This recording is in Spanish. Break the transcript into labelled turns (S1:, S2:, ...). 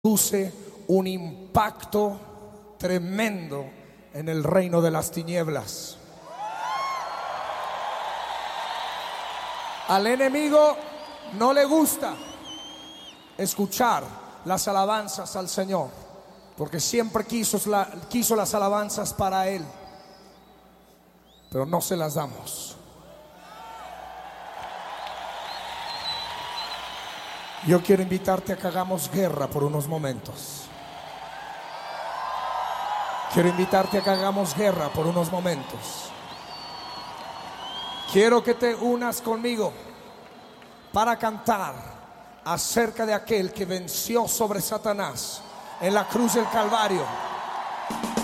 S1: produce un impacto tremendo en el reino de las tinieblas. Al enemigo no le gusta escuchar las alabanzas al Señor, porque siempre quiso las alabanzas para Él, pero no se las damos. Yo quiero invitarte a que hagamos guerra por unos momentos. Quiero invitarte a que hagamos guerra por unos momentos. Quiero que te unas conmigo para cantar acerca de aquel que venció sobre Satanás en la cruz del Calvario.